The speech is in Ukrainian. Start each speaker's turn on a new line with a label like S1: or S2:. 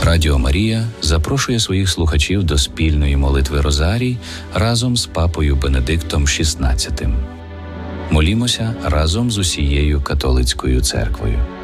S1: Радіо Марія запрошує своїх слухачів до спільної молитви Розарій разом з папою Бенедиктом XVI. Молімося разом з усією католицькою церквою.